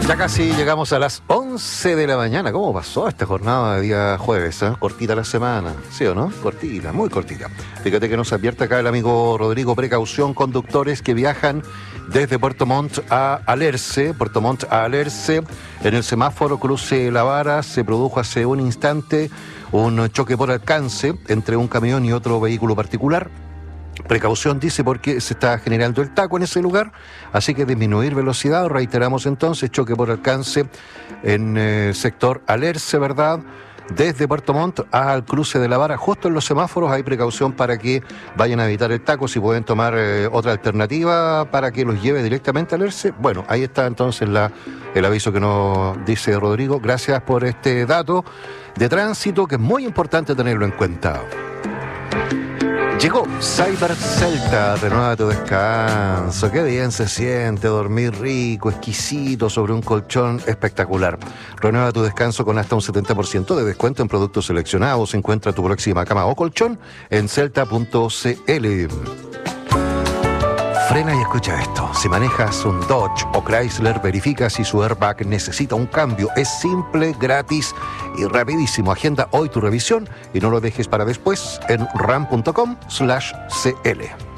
Ya casi llegamos a las 11 de la mañana. ¿Cómo pasó esta jornada de día jueves? Cortita la semana, ¿sí o no? Cortita, muy cortita. Fíjate que nos advierte acá el amigo Rodrigo, precaución, conductores que viajan desde Puerto Montt a Alerce. Puerto Montt a Alerce, en el semáforo cruce La Vara, se produjo hace un instante un choque por alcance entre un camión y otro vehículo particular. Precaución, dice, porque se está generando el taco en ese lugar, así que disminuir velocidad. Reiteramos entonces, choque por alcance en sector Alerce, ¿verdad? Desde Puerto Montt al cruce de La Vara, justo en los semáforos hay precaución para que vayan a evitar el taco. Si pueden tomar otra alternativa para que los lleve directamente a Alerce, bueno, ahí está entonces el aviso que nos dice Rodrigo. Gracias por este dato de tránsito, que es muy importante tenerlo en cuenta. Llegó Cyber Celta, renueva tu descanso. Qué bien se siente dormir rico, exquisito, sobre un colchón espectacular. Renueva tu descanso con hasta un 70% de descuento en productos seleccionados. Encuentra tu próxima cama o colchón en celta.cl. Frena y escucha esto. Si manejas un Dodge o Chrysler, verifica si su airbag necesita un cambio. Es simple, gratis y rapidísimo. Agenda hoy tu revisión y no lo dejes para después en ram.com/cl.